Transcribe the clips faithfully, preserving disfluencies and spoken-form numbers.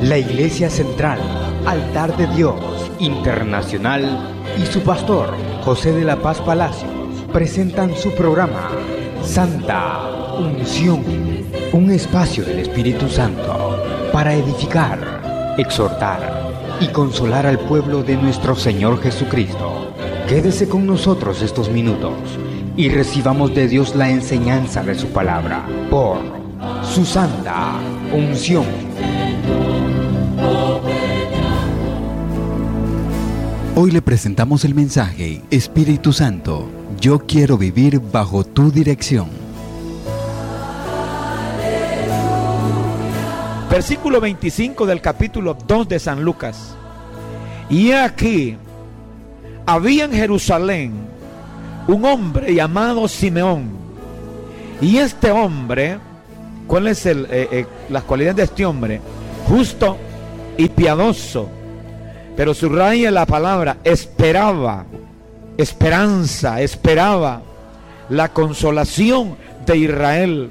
La Iglesia Central, Altar de Dios Internacional y su pastor, José de la Paz Palacios, presentan su programa Santa Unción, un espacio del Espíritu Santo para edificar, exhortar y consolar al pueblo de nuestro Señor Jesucristo. Quédese con nosotros estos minutos y recibamos de Dios la enseñanza de su palabra por su Santa Unción. Hoy le presentamos el mensaje: Espíritu Santo, yo quiero vivir bajo tu dirección. Versículo veinticinco del capítulo dos de San Lucas. Y he aquí, había en Jerusalén un hombre llamado Simeón. Y este hombre, ¿cuál es el, eh, eh, las cualidades de este hombre? Justo y piadoso. Pero subraya la palabra, esperaba, esperanza, esperaba la consolación de Israel.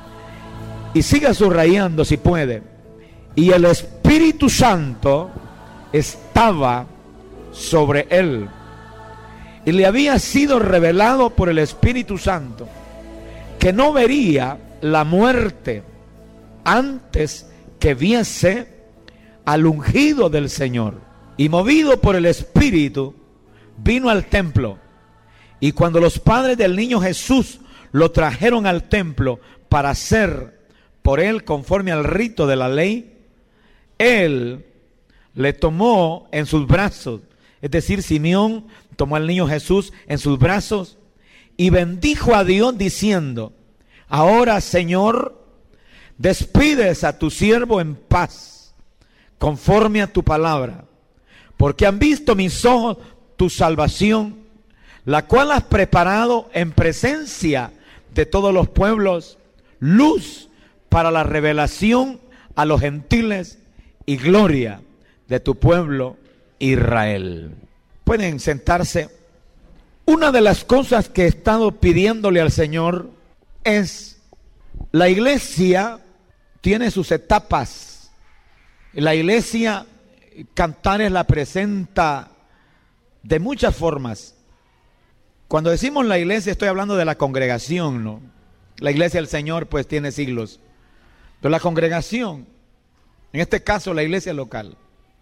Y siga subrayando si puede. Y el Espíritu Santo estaba sobre él. Y le había sido revelado por el Espíritu Santo que no vería la muerte antes que viese al ungido del Señor. Y movido por el Espíritu, vino al templo. Y cuando los padres del niño Jesús lo trajeron al templo para hacer por él conforme al rito de la ley, él le tomó en sus brazos. Es decir, Simeón tomó al niño Jesús en sus brazos y bendijo a Dios diciendo: ahora, Señor, despides a tu siervo en paz, conforme a tu palabra. Porque han visto mis ojos tu salvación, la cual has preparado en presencia de todos los pueblos, luz para la revelación a los gentiles y gloria de tu pueblo Israel. Pueden sentarse. Una de las cosas que he estado pidiéndole al Señor es: la iglesia tiene sus etapas. La iglesia, Cantares la presenta de muchas formas. Cuando decimos la iglesia, estoy hablando de la congregación, ¿no? La iglesia del Señor pues tiene siglos, pero la congregación, en este caso la iglesia local.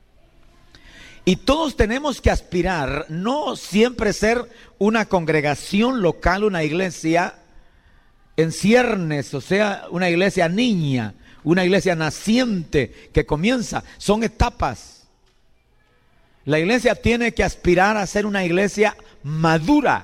Y todos tenemos que aspirar, no siempre ser una congregación local, una iglesia en ciernes, o sea, una iglesia niña, una iglesia naciente que comienza. Son etapas. La iglesia tiene que aspirar a ser una iglesia madura,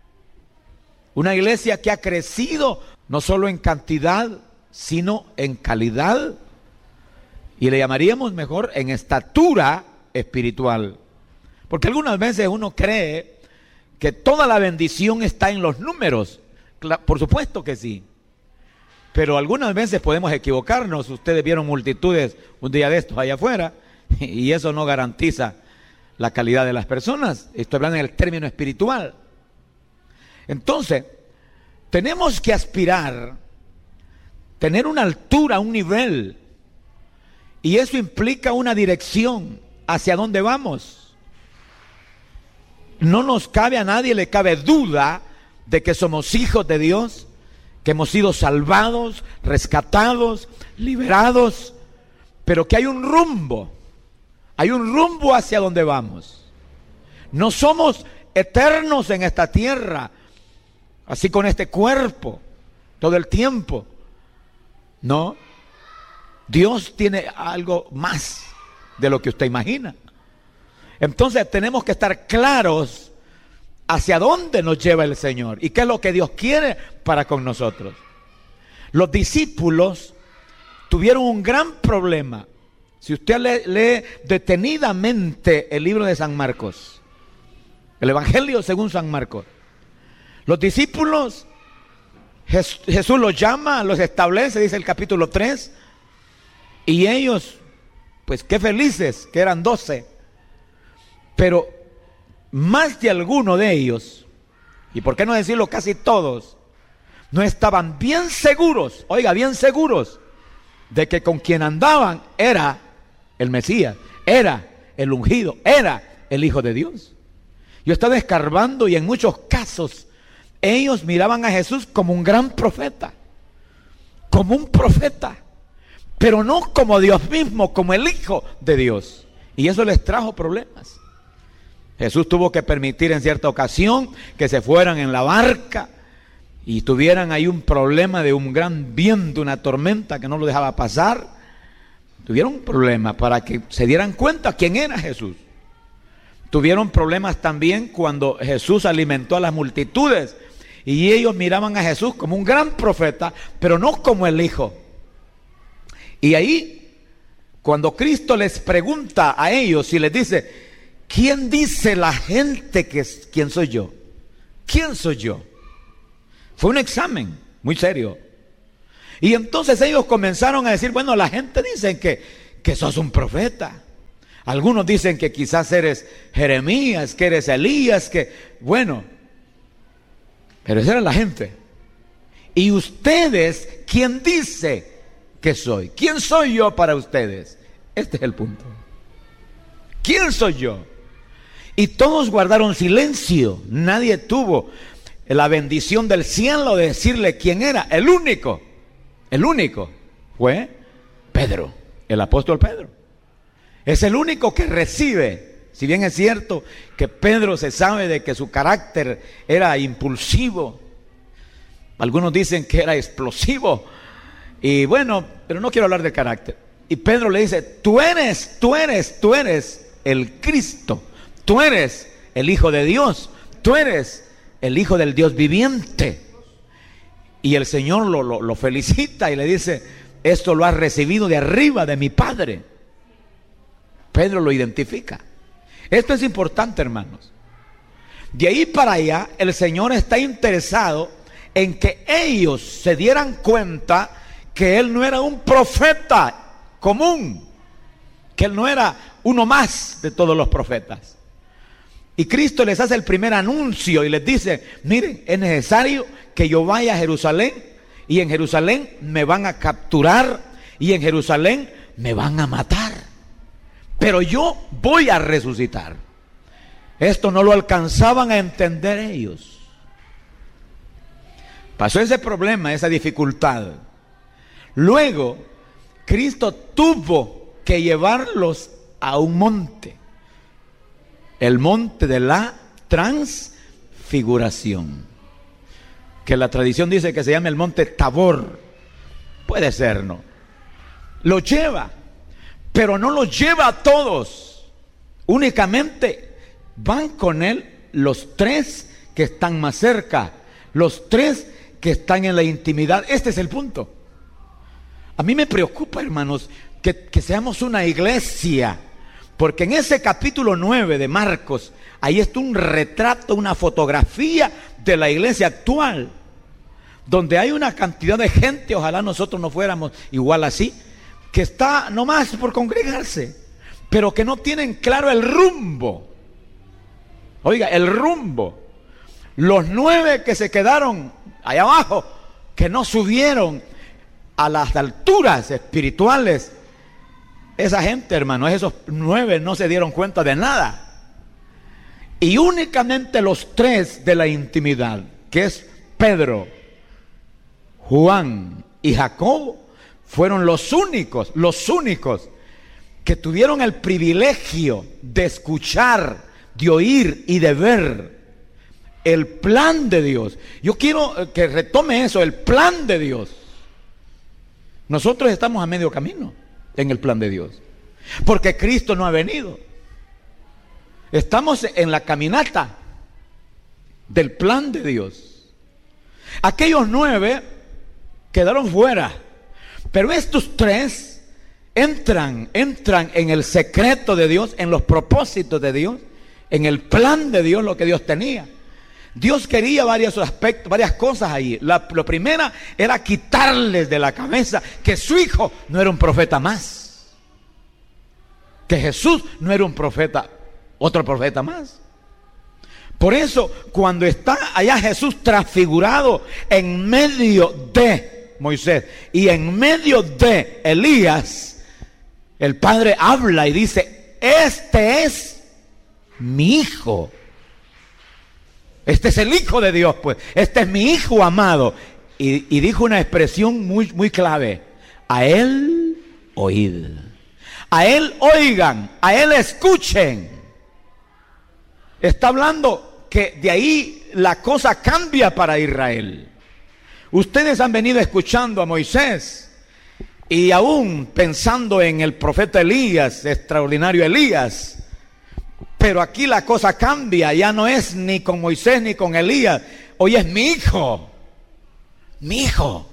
una iglesia que ha crecido no solo en cantidad, sino en calidad, y le llamaríamos mejor en estatura espiritual. Porque algunas veces uno cree que toda la bendición está en los números. Por supuesto que sí, pero algunas veces podemos equivocarnos. Ustedes vieron multitudes un día de estos allá afuera, y eso no garantiza la calidad de las personas. Estoy hablando en el término espiritual. Entonces, tenemos que aspirar, tener una altura, un nivel, y eso implica una dirección hacia dónde vamos. No nos cabe, a nadie le cabe duda de que somos hijos de Dios, que hemos sido salvados, rescatados, liberados, pero que hay un rumbo. Hay un rumbo hacia donde vamos. No somos eternos en esta tierra, así con este cuerpo, todo el tiempo. No. Dios tiene algo más de lo que usted imagina. Entonces tenemos que estar claros hacia dónde nos lleva el Señor y qué es lo que Dios quiere para con nosotros. Los discípulos tuvieron un gran problema. Si usted lee, lee detenidamente el libro de San Marcos, el Evangelio según San Marcos, los discípulos, Jes, Jesús los llama, los establece, dice el capítulo tres, y ellos, pues qué felices, que eran doce, pero más de alguno de ellos, y por qué no decirlo casi todos, no estaban bien seguros, oiga, bien seguros, de que con quien andaban era el Mesías, era el ungido, era el Hijo de Dios. Yo estaba escarbando y en muchos casos ellos miraban a Jesús como un gran profeta, como un profeta, pero no como Dios mismo, como el Hijo de Dios. Y eso les trajo problemas. Jesús tuvo que permitir en cierta ocasión que se fueran en la barca y tuvieran ahí un problema de un gran viento, una tormenta que no lo dejaba pasar. Tuvieron un problema para que se dieran cuenta quién era Jesús. Tuvieron problemas también cuando Jesús alimentó a las multitudes y ellos miraban a Jesús como un gran profeta, pero no como el Hijo. Y ahí, cuando Cristo les pregunta a ellos y les dice: ¿quién dice la gente que quién soy yo? ¿Quién soy yo? Fue un examen muy serio. Y entonces ellos comenzaron a decir: bueno, la gente dice que, que sos un profeta. Algunos dicen que quizás eres Jeremías, que eres Elías, que bueno. Pero esa era la gente. ¿Y ustedes quién dice que soy? ¿Quién soy yo para ustedes? Este es el punto. ¿Quién soy yo? Y todos guardaron silencio. Nadie tuvo la bendición del cielo de decirle quién era. El único, el único fue Pedro, el apóstol Pedro. Es el único que recibe. Si bien es cierto que Pedro se sabe de que su carácter era impulsivo, algunos dicen que era explosivo, y bueno, pero no quiero hablar de carácter. Y Pedro le dice: tú eres, tú eres, tú eres el Cristo, tú eres el Hijo de Dios, tú eres el Hijo del Dios viviente. Y el Señor lo, lo, lo felicita y le dice: esto lo has recibido de arriba de mi Padre. Pedro lo identifica. Esto es importante, hermanos. De ahí para allá, el Señor está interesado en que ellos se dieran cuenta que Él no era un profeta común, que Él no era uno más de todos los profetas. Y Cristo les hace el primer anuncio y les dice: miren, es necesario que yo vaya a Jerusalén, y en Jerusalén me van a capturar, y en Jerusalén me van a matar, pero yo voy a resucitar. Esto no lo alcanzaban a entender ellos. Pasó ese problema, esa dificultad. Luego, Cristo tuvo que llevarlos a un monte, el monte de la transfiguración, que la tradición dice que se llama el monte Tabor. Puede ser, ¿no? Lo lleva, pero no lo lleva a todos. Únicamente van con él los tres que están más cerca, los tres que están en la intimidad. Este es el punto. A mí me preocupa, hermanos, que, que seamos una iglesia, porque en ese capítulo nueve de Marcos, ahí está un retrato, una fotografía de la iglesia actual, donde hay una cantidad de gente, ojalá nosotros no fuéramos igual así, que está nomás por congregarse, pero que no tienen claro el rumbo. Oiga, el rumbo. Los nueve que se quedaron allá abajo, que no subieron a las alturas espirituales, esa gente, hermano, esos nueve no se dieron cuenta de nada. Y únicamente los tres de la intimidad, que es Pedro, Juan y Jacobo, fueron los únicos, los únicos que tuvieron el privilegio de escuchar, de oír y de ver el plan de Dios. Yo quiero que retome eso, el plan de Dios. Nosotros estamos a medio camino en el plan de Dios, porque Cristo no ha venido. Estamos en la caminata del plan de Dios. Aquellos nueve quedaron fuera, pero estos tres entran, entran en el secreto de Dios, en los propósitos de Dios, en el plan de Dios, lo que Dios tenía. Dios quería varios aspectos, varias cosas ahí. La, lo primera era quitarles de la cabeza que su hijo no era un profeta más, que Jesús no era un profeta, otro profeta más. Por eso, cuando está allá Jesús transfigurado en medio de Moisés y en medio de Elías, el padre habla y dice: este es mi hijo. Este es el hijo de Dios, pues. Este es mi hijo amado. Y, y dijo una expresión muy, muy clave: a él oíd, a él oigan, a él escuchen. Está hablando que de ahí la cosa cambia para Israel. Ustedes han venido escuchando a Moisés y aún pensando en el profeta Elías, extraordinario Elías. Pero aquí la cosa cambia, ya no es ni con Moisés ni con Elías. Hoy es mi hijo, mi hijo.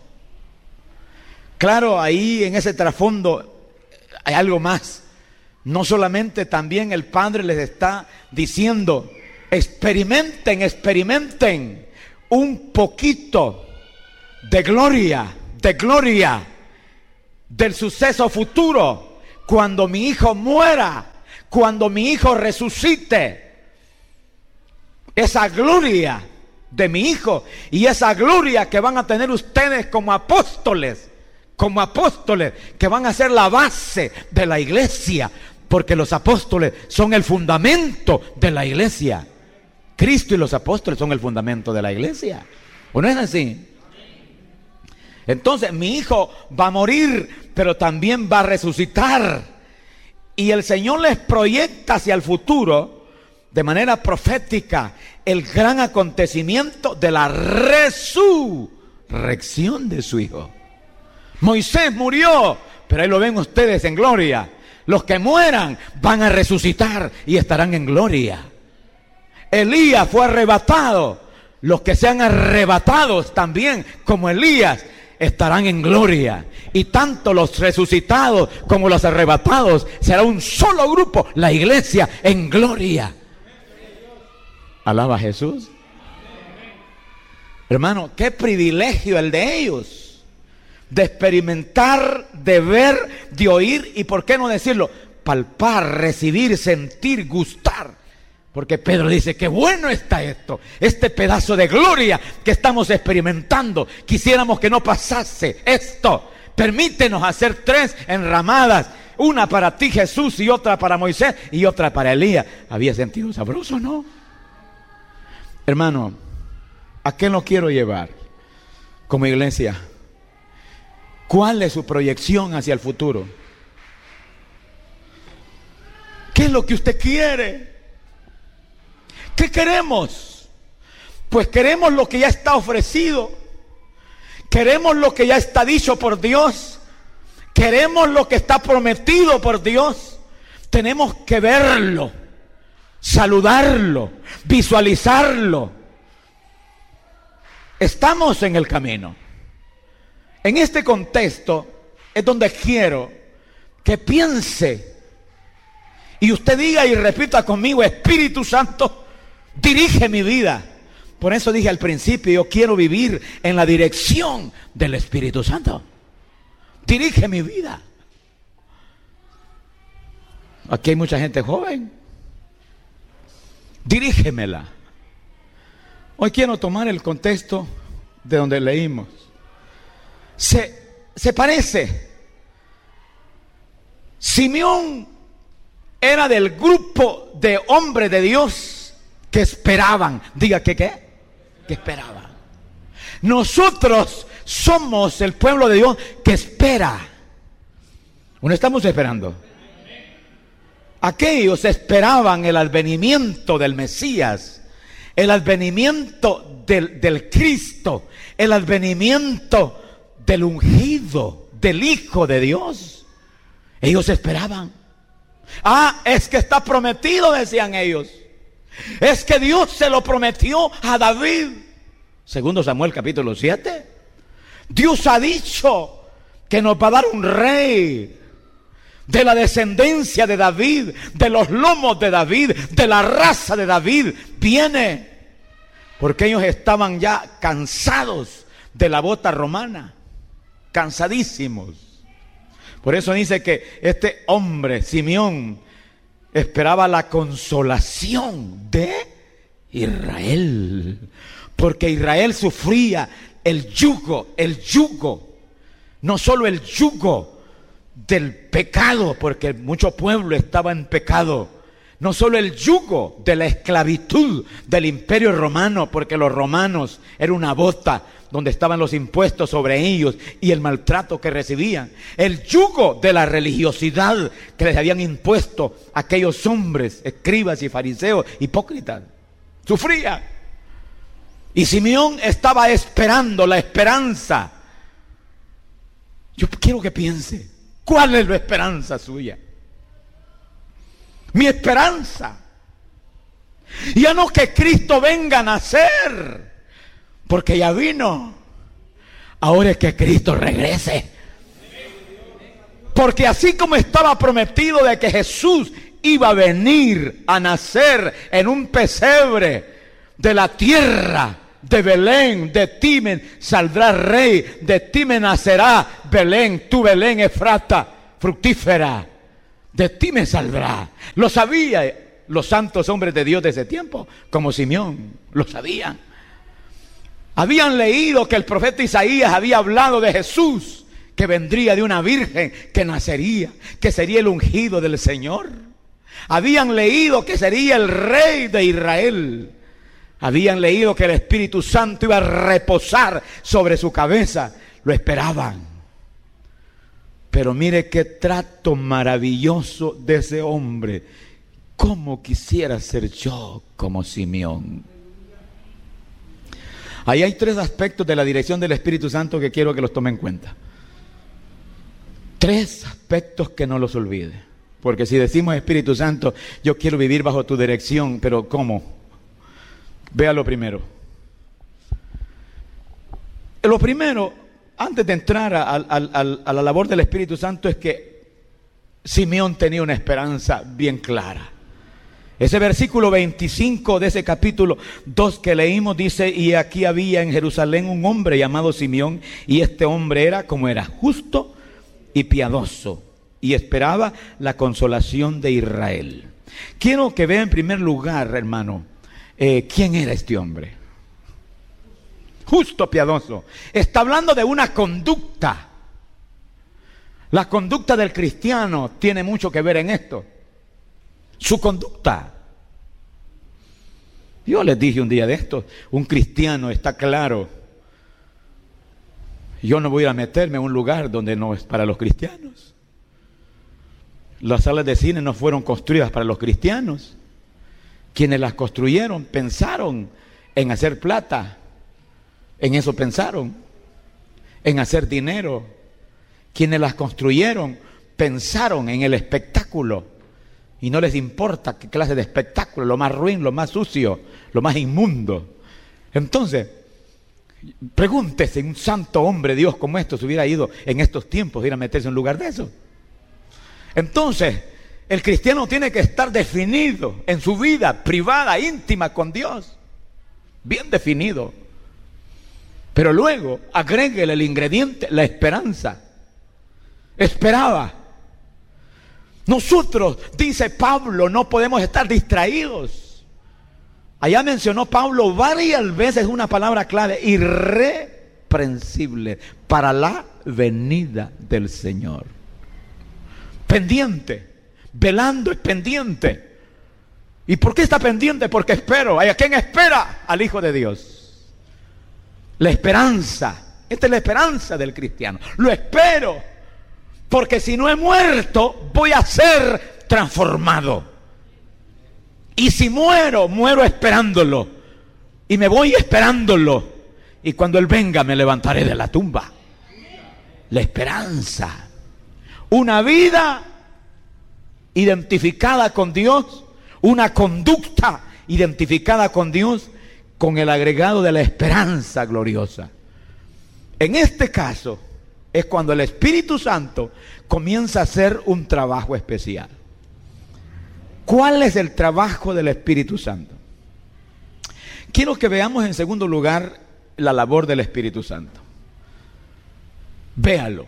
Claro, ahí en ese trasfondo hay algo más. No solamente también el Padre les está diciendo: experimenten, experimenten un poquito de gloria, de gloria del suceso futuro, cuando mi hijo muera, cuando mi hijo resucite. Esa gloria de mi hijo y esa gloria que van a tener ustedes como apóstoles, como apóstoles que van a ser la base de la iglesia, porque los apóstoles son el fundamento de la iglesia. Cristo y los apóstoles son el fundamento de la iglesia. ¿O no es así? Entonces mi hijo va a morir, pero también va a resucitar. Y el Señor les proyecta hacia el futuro, de manera profética, el gran acontecimiento de la resurrección de su hijo. Moisés murió, pero ahí lo ven ustedes en gloria. Los que mueran van a resucitar y estarán en gloria. Elías fue arrebatado. Los que sean arrebatados también, como Elías, estarán en gloria. Y tanto los resucitados como los arrebatados será un solo grupo, la iglesia en gloria. Alaba a Jesús. Hermano, qué privilegio el de ellos, de experimentar, de ver, de oír y, por qué no decirlo, palpar, recibir, sentir, gustar. Porque Pedro dice: qué bueno está esto, este pedazo de gloria que estamos experimentando. Quisiéramos que no pasase esto. Permítenos hacer tres enramadas, una para ti, Jesús, y otra para Moisés y otra para Elías. Había sentido sabroso, ¿no? Hermano, ¿a qué lo quiero llevar como iglesia? ¿Cuál es su proyección hacia el futuro? ¿Qué es lo que usted quiere? ¿Qué queremos? Pues queremos lo que ya está ofrecido. Queremos lo que ya está dicho por Dios. Queremos lo que está prometido por Dios. Tenemos que verlo, saludarlo, visualizarlo. Estamos en el camino. En este contexto es donde quiero que piense y usted diga y repita conmigo: Espíritu Santo, dirige mi vida. Por eso dije al principio, yo quiero vivir en la dirección del Espíritu Santo. Dirige mi vida. Aquí hay mucha gente joven. Dirígemela. Hoy quiero tomar el contexto de donde leímos. Se, se parece. Simeón era del grupo de hombres de Dios que esperaban. Diga que qué. Que esperaban. Nosotros somos el pueblo de Dios que espera. ¿No estamos esperando? Aquellos esperaban el advenimiento del Mesías, el advenimiento del, del Cristo, el advenimiento del ungido, del Hijo de Dios. Ellos esperaban. Ah, es que está prometido, decían ellos. Es que Dios se lo prometió a David. Segundo Samuel capítulo siete. Dios ha dicho que nos va a dar un rey de la descendencia de David, de los lomos de David, de la raza de David. Viene. Porque ellos estaban ya cansados de la bota romana. Cansadísimos. Por eso dice que este hombre, Simeón, esperaba la consolación de Israel. Porque Israel sufría el yugo, el yugo. No solo el yugo del pecado, porque mucho pueblo estaba en pecado. No solo el yugo de la esclavitud del imperio romano, porque los romanos era una bota donde estaban los impuestos sobre ellos y el maltrato que recibían. El yugo de la religiosidad que les habían impuesto aquellos hombres, escribas y fariseos hipócritas. Sufría. Y Simeón estaba esperando la esperanza. Yo quiero que piense, ¿cuál es la esperanza suya? Mi esperanza. Ya no que Cristo venga a nacer, porque ya vino. Ahora es que Cristo regrese. Porque así como estaba prometido de que Jesús iba a venir a nacer en un pesebre de la tierra de Belén, de ti me saldrá rey, de ti me nacerá Belén, tu Belén Efrata, fructífera. De ti me saldrá. Lo sabía los santos hombres de Dios de ese tiempo, como Simeón, lo sabían. Habían leído que el profeta Isaías había hablado de Jesús, que vendría de una virgen, que nacería, que sería el ungido del Señor. Habían leído que sería el rey de Israel. Habían leído que el Espíritu Santo iba a reposar sobre su cabeza. Lo esperaban. Pero mire qué trato maravilloso de ese hombre. ¿Cómo quisiera ser yo como Simeón? Ahí hay tres aspectos de la dirección del Espíritu Santo que quiero que los tome en cuenta. Tres aspectos que no los olvide. Porque si decimos Espíritu Santo, yo quiero vivir bajo tu dirección, pero ¿cómo? Vea lo primero. Lo primero, antes de entrar a, a, a, a la labor del Espíritu Santo, es que Simeón tenía una esperanza bien clara. Ese versículo veinticinco de ese capítulo dos que leímos dice: y aquí había en Jerusalén un hombre llamado Simeón, y este hombre era como era justo y piadoso, y esperaba la consolación de Israel. Quiero que vea en primer lugar, hermano, eh, quién era este hombre. Justo, piadoso. Está hablando de una conducta. La conducta del cristiano tiene mucho que ver en esto. Su conducta. Yo les dije un día de esto, un cristiano está claro. Yo no voy a meterme en un lugar donde no es para los cristianos. Las salas de cine no fueron construidas para los cristianos. Quienes las construyeron pensaron en hacer plata. En eso pensaron, en hacer dinero. Quienes las construyeron pensaron en el espectáculo y no les importa qué clase de espectáculo, lo más ruin, lo más sucio, lo más inmundo. Entonces, pregúntese, un santo hombre Dios como estos hubiera ido en estos tiempos, ir a meterse en un lugar de eso. Entonces, el cristiano tiene que estar definido en su vida privada, íntima con Dios, bien definido. Pero luego agréguele el ingrediente, la esperanza. Esperaba. Nosotros, dice Pablo, no podemos estar distraídos. Allá mencionó Pablo varias veces una palabra clave: irreprensible para la venida del Señor. Pendiente, velando, es pendiente. ¿Y por qué está pendiente? Porque espero. ¿A quién espera? Al Hijo de Dios. La esperanza, esta es la esperanza del cristiano. Lo espero, porque si no he muerto, voy a ser transformado. Y si muero, muero esperándolo. Y me voy esperándolo. Y cuando Él venga, me levantaré de la tumba. La esperanza. Una vida identificada con Dios, una conducta identificada con Dios, con el agregado de la esperanza gloriosa. En este caso es cuando el Espíritu Santo comienza a hacer un trabajo especial. ¿Cuál es el trabajo del Espíritu Santo? Quiero que veamos en segundo lugar la labor del Espíritu Santo. Véalo.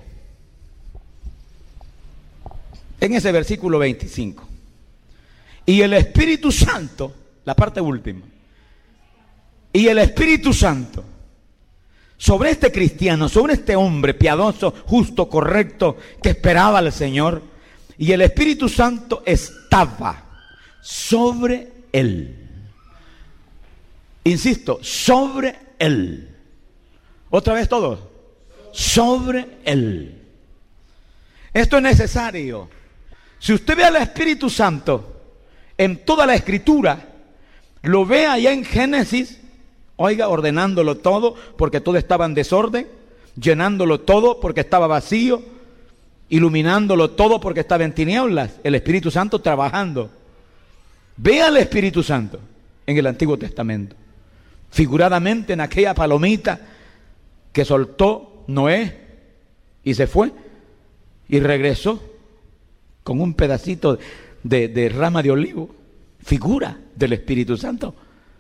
En ese versículo veinticinco. Y el Espíritu Santo, la parte última. Y el Espíritu Santo sobre este cristiano, sobre este hombre piadoso, justo, correcto, que esperaba al Señor. Y el Espíritu Santo estaba sobre él. Insisto, sobre él. Otra vez todos. Sobre él. Esto es necesario. Si usted ve al Espíritu Santo en toda la Escritura, lo ve allá en Génesis, oiga, ordenándolo todo porque todo estaba en desorden, llenándolo todo porque estaba vacío, iluminándolo todo porque estaba en tinieblas. El Espíritu Santo trabajando. Ve al Espíritu Santo en el Antiguo Testamento, figuradamente en aquella palomita que soltó Noé y se fue y regresó con un pedacito de, de rama de olivo, figura del Espíritu Santo.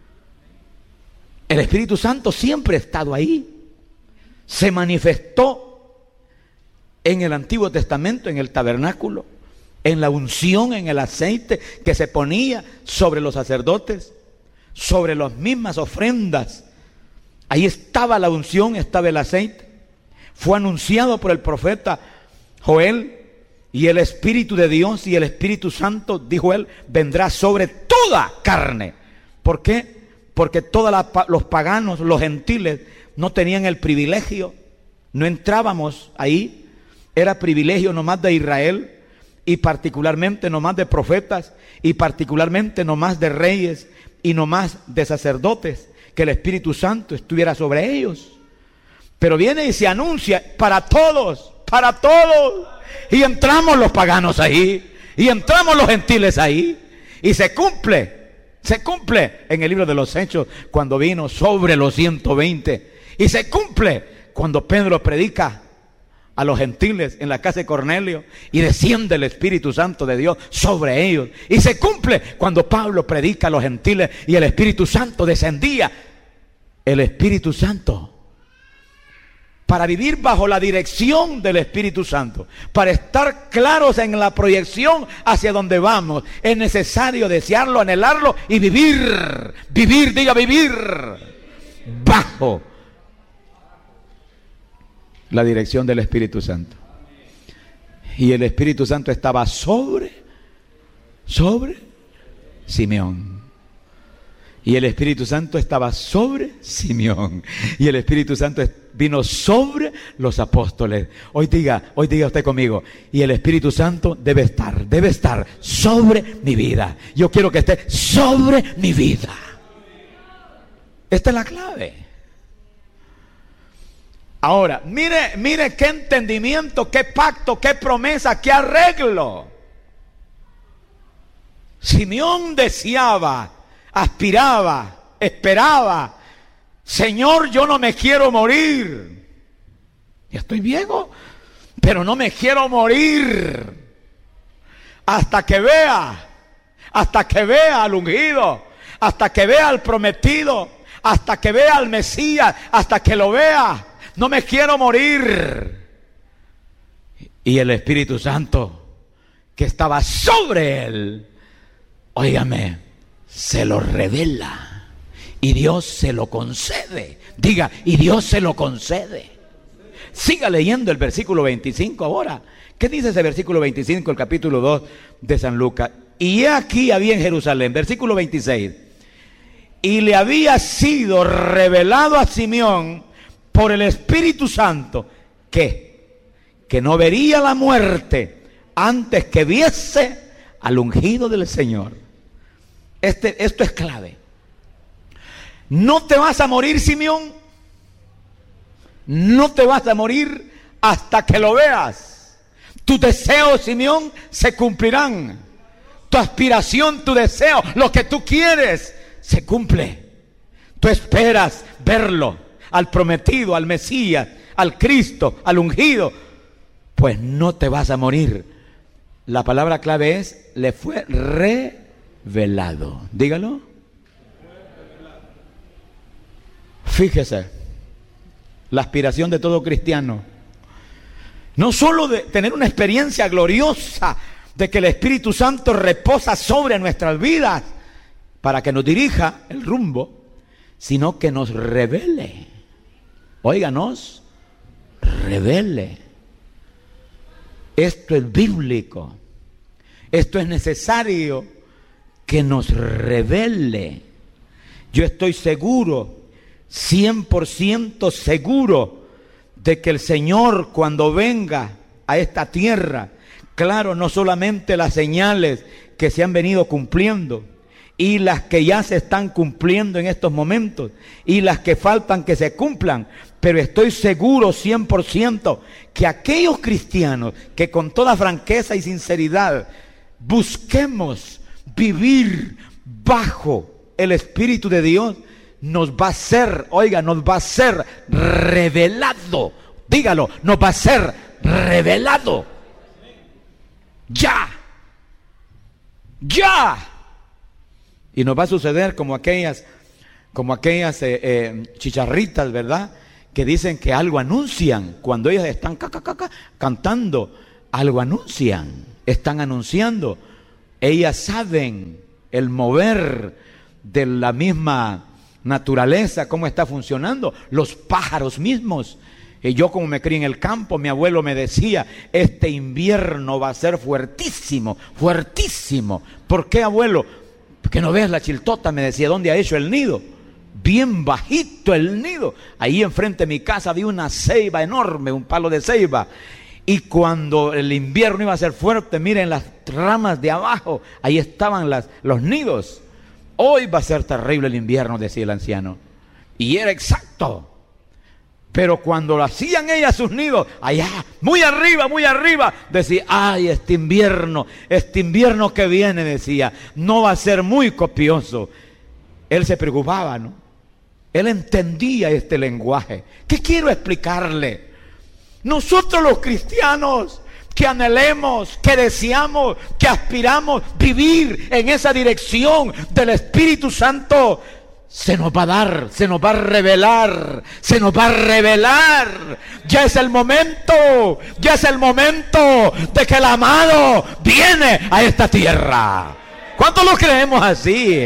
El Espíritu Santo siempre ha estado ahí, se manifestó en el Antiguo Testamento, en el tabernáculo, en la unción, en el aceite que se ponía sobre los sacerdotes, sobre las mismas ofrendas. Ahí estaba la unción, estaba el aceite. Fue anunciado por el profeta Joel, y el Espíritu de Dios y el Espíritu Santo, dijo él, vendrá sobre toda carne. ¿Por qué? Porque todos los paganos, los gentiles, no tenían el privilegio, no entrábamos ahí. Era privilegio nomás de Israel, y particularmente nomás de profetas, y particularmente nomás de reyes, y nomás de sacerdotes, que el Espíritu Santo estuviera sobre ellos. Pero viene y se anuncia para todos, para todos, y entramos los paganos ahí, y entramos los gentiles ahí, y se cumple, se cumple en el libro de los Hechos, cuando vino sobre los ciento veinte, y se cumple cuando Pedro predica a los gentiles en la casa de Cornelio y desciende el Espíritu Santo de Dios sobre ellos, y se cumple cuando Pablo predica a los gentiles y el Espíritu Santo descendía. El Espíritu Santo, para vivir bajo la dirección del Espíritu Santo, para estar claros en la proyección hacia donde vamos, es necesario desearlo, anhelarlo y vivir, vivir, diga vivir bajo la dirección del Espíritu Santo. Y el Espíritu Santo estaba sobre, sobre Simeón. Y el Espíritu Santo estaba sobre Simeón. Y el Espíritu Santo vino sobre los apóstoles. Hoy diga, hoy diga usted conmigo, y el Espíritu Santo debe estar, debe estar sobre mi vida. Yo quiero que esté sobre mi vida. Esta es la clave. Ahora, mire, mire qué entendimiento, qué pacto, qué promesa, qué arreglo. Simeón deseaba, aspiraba, esperaba: Señor, yo no me quiero morir. Ya estoy viejo, pero no me quiero morir hasta que vea, hasta que vea al ungido, hasta que vea al prometido, hasta que vea al Mesías, hasta que lo vea. No me quiero morir. Y el Espíritu Santo, que estaba sobre él, óigame, se lo revela. Y Dios se lo concede. Diga, y Dios se lo concede. Siga leyendo el versículo veinticinco ahora. ¿Qué dice ese versículo veinticinco, el capítulo dos de San Lucas? Y he aquí había en Jerusalén, versículo veintiséis, y le había sido revelado a Simeón por el Espíritu Santo, que, que no vería la muerte antes que viese al ungido del Señor. Este, esto es clave. No te vas a morir, Simeón. No te vas a morir hasta que lo veas. Tus deseos, Simeón, se cumplirán. Tu aspiración, tu deseo, lo que tú quieres, se cumple. Tú esperas verlo, al prometido, al Mesías, al Cristo, al ungido. Pues no te vas a morir. La palabra clave es: le fue revelado. Dígalo. Fíjese, la aspiración de todo cristiano, no solo de tener una experiencia gloriosa de que el Espíritu Santo reposa sobre nuestras vidas para que nos dirija el rumbo, sino que nos revele. óiganos, revele. Esto es bíblico. Esto es necesario que nos revele. Yo estoy seguro, cien por ciento seguro, de que el Señor, cuando venga a esta tierra, claro, no solamente las señales que se han venido cumpliendo y las que ya se están cumpliendo en estos momentos y las que faltan que se cumplan, pero estoy seguro cien por ciento que aquellos cristianos que con toda franqueza y sinceridad busquemos vivir bajo el Espíritu de Dios, nos va a ser, oiga, nos va a ser revelado. Dígalo, nos va a ser revelado. Ya. Ya. Y nos va a suceder como aquellas, como aquellas eh, eh, chicharritas, ¿verdad? Que dicen que algo anuncian. Cuando ellas están ca, ca, ca, ca, cantando, algo anuncian. Están anunciando. Ellas saben el mover de la misma naturaleza, cómo está funcionando. Los pájaros mismos. Y yo, como me crié en el campo, mi abuelo me decía, este invierno va a ser fuertísimo, fuertísimo. ¿Por qué, abuelo? Porque no ves la chiltota, me decía, ¿dónde ha hecho el nido? Bien bajito el nido. Ahí enfrente de mi casa había una ceiba enorme, un palo de ceiba. Y cuando el invierno iba a ser fuerte, miren las ramas de abajo, ahí estaban las, los nidos. Hoy va a ser terrible el invierno, decía el anciano. Y era exacto. Pero cuando lo hacían ellas sus nidos, allá, muy arriba, muy arriba, decía, ay, este invierno, este invierno que viene, decía, no va a ser muy copioso. Él se preocupaba, ¿no? Él entendía este lenguaje. ¿Qué quiero explicarle? Nosotros los cristianos que anhelemos, que deseamos, que aspiramos vivir en esa dirección del Espíritu Santo, se nos va a dar, se nos va a revelar, se nos va a revelar. Ya es el momento, ya es el momento de que el amado viene a esta tierra. ¿Cuántos lo creemos así?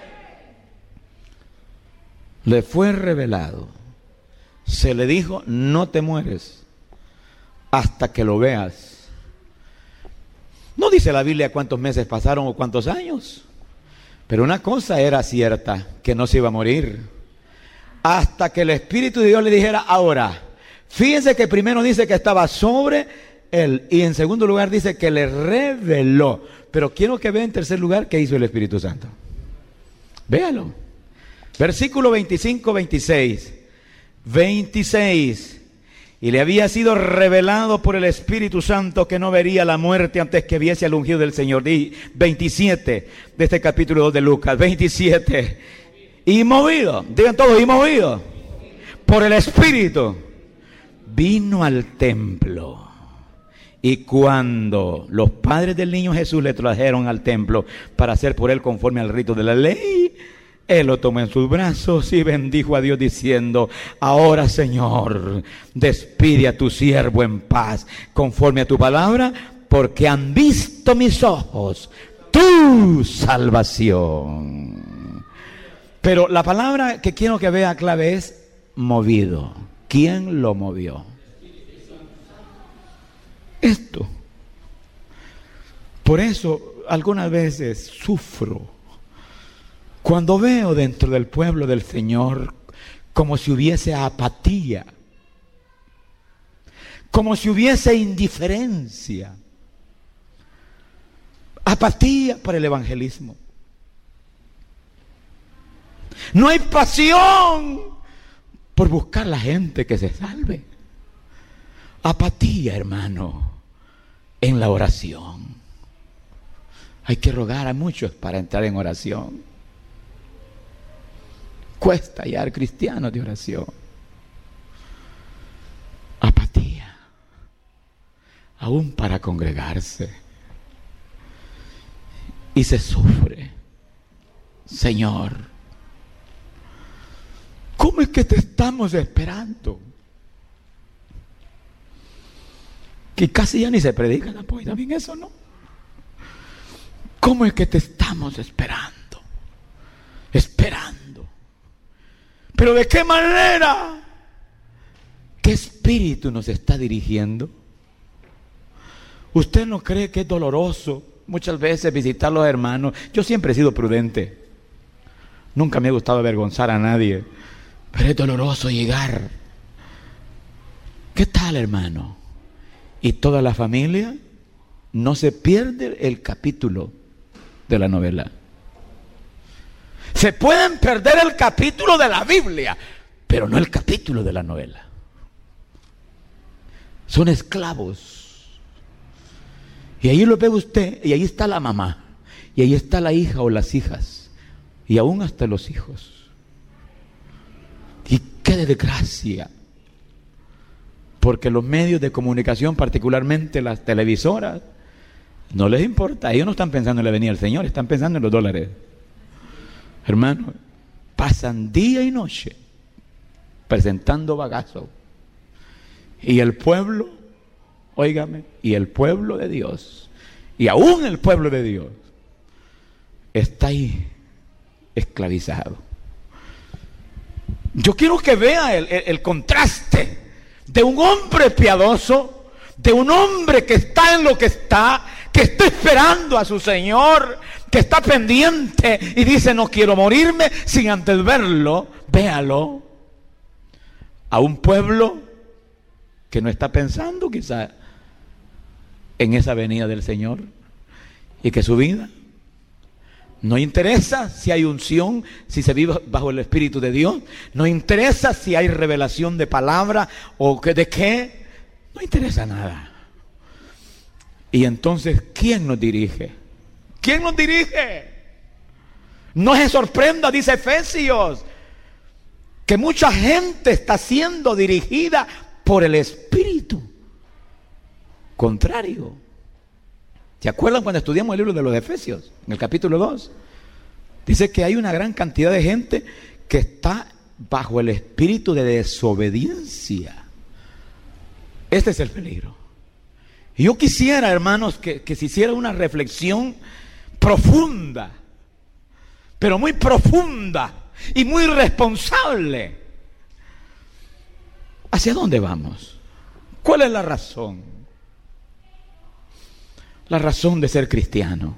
Le fue revelado. Se le dijo, no te mueres hasta que lo veas. No dice la Biblia cuántos meses pasaron o cuántos años. Pero una cosa era cierta, que no se iba a morir. Hasta que el Espíritu de Dios le dijera, ahora, fíjense que primero dice que estaba sobre él. Y en segundo lugar dice que le reveló. Pero quiero que vea en tercer lugar qué hizo el Espíritu Santo. Véalo. Versículo veinticinco, veintiséis. veintiséis. Y le había sido revelado por el Espíritu Santo que no vería la muerte antes que viese al ungido del Señor. Y veintisiete de este capítulo dos de Lucas. veintisiete. Y movido, digan todos, y movido por el Espíritu, vino al templo. Y cuando los padres del niño Jesús le trajeron al templo para hacer por él conforme al rito de la ley, él lo tomó en sus brazos y bendijo a Dios diciendo, ahora, Señor, despide a tu siervo en paz conforme a tu palabra, porque han visto mis ojos tu salvación. Pero la palabra que quiero que vea clave es movido. ¿Quién lo movió? Esto. Por eso algunas veces sufro cuando veo dentro del pueblo del Señor como si hubiese apatía, como si hubiese indiferencia, apatía para el evangelismo. No hay pasión por buscar la gente que se salve. Apatía, hermano, en la oración. Hay que rogar a muchos para entrar en oración. Cuesta hallar cristianos de oración. Apatía, aún para congregarse. Y se sufre. Señor, ¿cómo es que te estamos esperando? Que casi ya ni se predica la poesía, también eso, ¿no? ¿Cómo es que te estamos esperando? Esperando. ¿Pero de qué manera? ¿Qué espíritu nos está dirigiendo? ¿Usted no cree que es doloroso muchas veces visitar a los hermanos? Yo siempre he sido prudente. Nunca me ha gustado avergonzar a nadie. Pero es doloroso llegar. ¿Qué tal, hermano? Y toda la familia no se pierde el capítulo de la novela. Se pueden perder el capítulo de la Biblia, pero no el capítulo de la novela. Son esclavos. Y ahí lo ve usted, y ahí está la mamá, y ahí está la hija o las hijas, y aún hasta los hijos. Y qué desgracia, porque los medios de comunicación, particularmente las televisoras, no les importa. Ellos no están pensando en la venida del Señor, están pensando en los dólares. Hermano, pasan día y noche presentando bagazo. Y el pueblo, óigame, y el pueblo de Dios, y aún el pueblo de Dios, está ahí esclavizado. Yo quiero que vea el, el, el contraste de un hombre piadoso, de un hombre que está en lo que está, que está esperando a su Señor, que está pendiente y dice: no quiero morirme sin antes verlo. Véalo. A un pueblo que no está pensando quizá en esa venida del Señor, y que su vida no interesa si hay unción, si se vive bajo el Espíritu de Dios, no interesa si hay revelación de palabra o que de qué, no interesa nada. Y entonces, ¿quién nos dirige? ¿Quién nos dirige? No se sorprenda, dice Efesios, que mucha gente está siendo dirigida por el Espíritu contrario. ¿Se acuerdan cuando estudiamos el libro de los Efesios, en el capítulo dos? Dice que hay una gran cantidad de gente que está bajo el espíritu de desobediencia. Este es el peligro. Y yo quisiera, hermanos, que, que se hiciera una reflexión profunda, pero muy profunda y muy responsable. ¿Hacia dónde vamos? ¿Cuál es la razón? La razón de ser cristiano.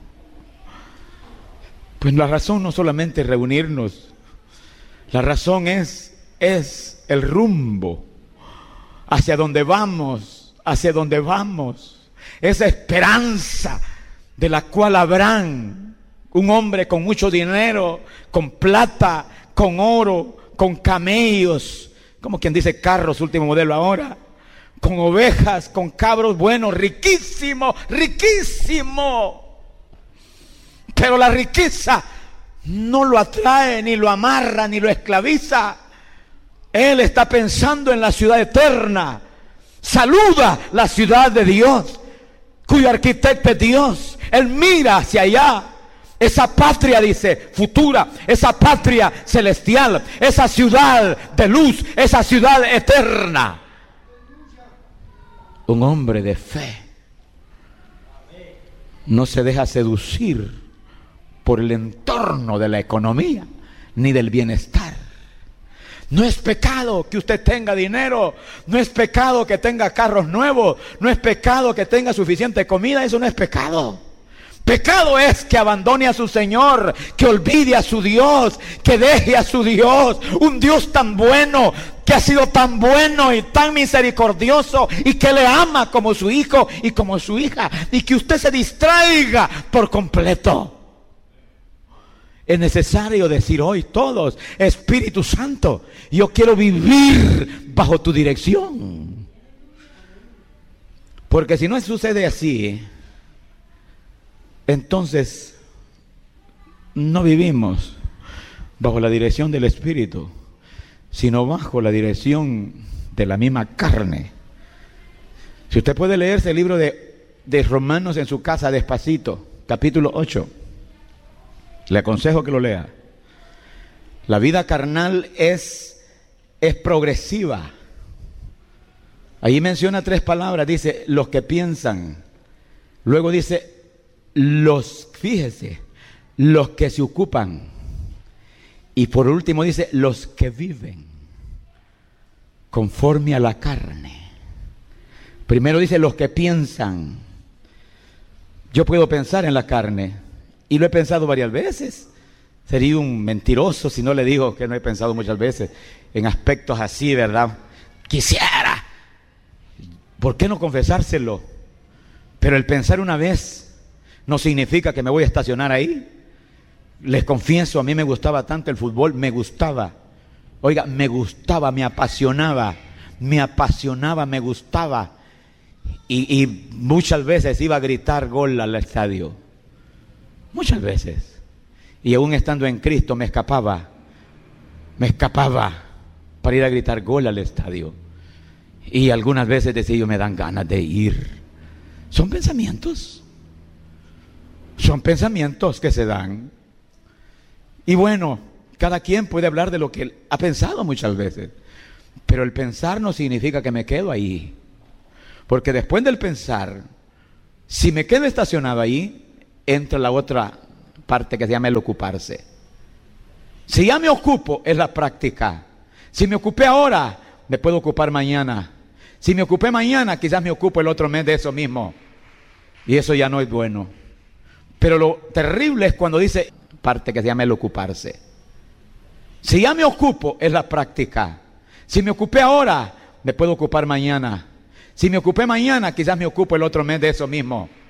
Pues la razón no solamente es reunirnos, la razón es, es el rumbo hacia donde vamos, hacia donde vamos, esa esperanza de la cual Abraham, un hombre con mucho dinero, con plata, con oro, con camellos, como quien dice carros último modelo ahora, con ovejas, con cabros buenos, riquísimo, riquísimo. Pero la riqueza no lo atrae, ni lo amarra, ni lo esclaviza. Él está pensando en la ciudad eterna. Saluda la ciudad de Dios, cuyo arquitecto es Dios. Él mira hacia allá. Esa patria, dice, futura, esa patria celestial, esa ciudad de luz, esa ciudad eterna. Un hombre de fe no se deja seducir por el entorno de la economía ni del bienestar. No es pecado que usted tenga dinero, no es pecado que tenga carros nuevos, no es pecado que tenga suficiente comida, eso no es pecado. Pecado es que abandone a su Señor, que olvide a su Dios, que deje a su Dios, un Dios tan bueno, que ha sido tan bueno y tan misericordioso y que le ama como su hijo y como su hija, y que usted se distraiga por completo. Es necesario decir hoy todos: Espíritu Santo, yo quiero vivir bajo tu dirección. Porque si no sucede así, entonces no vivimos bajo la dirección del Espíritu, sino bajo la dirección de la misma carne. Si usted puede leerse el libro de, de Romanos en su casa despacito, capítulo ocho, le aconsejo que lo lea. La vida carnal es, es progresiva. Ahí menciona tres palabras, dice los que piensan, luego dice los, fíjese, los que se ocupan, y por último dice los que viven. conforme a la carne. Primero dice los que piensan. Yo puedo pensar en la carne, y lo he pensado varias veces. Sería un mentiroso si no le digo que no he pensado muchas veces en aspectos así, ¿verdad? Quisiera. ¿Por qué no confesárselo? Pero el pensar una vez no significa que me voy a estacionar ahí. Les confieso, a mí me gustaba tanto el fútbol, me gustaba. Oiga, me gustaba, me apasionaba, me apasionaba, me gustaba. Y, y muchas veces iba a gritar gol al estadio. Muchas veces. Y aún estando en Cristo me escapaba. Me escapaba para ir a gritar gol al estadio. Y algunas veces decía yo, me dan ganas de ir. Son pensamientos. Son pensamientos que se dan. Y bueno, cada quien puede hablar de lo que ha pensado muchas veces. Pero el pensar no significa que me quedo ahí. Porque después del pensar, si me quedo estacionado ahí, entra la otra parte que se llama el ocuparse. Si ya me ocupo, es la práctica. Si me ocupé ahora, me puedo ocupar mañana. Si me ocupé mañana, quizás me ocupo el otro mes de eso mismo. Y eso ya no es bueno. Pero lo terrible es cuando dice parte que se llama el ocuparse. Si ya me ocupo, es la práctica. Si me ocupé ahora, me puedo ocupar mañana. Si me ocupé mañana, quizás me ocupo el otro mes de eso mismo.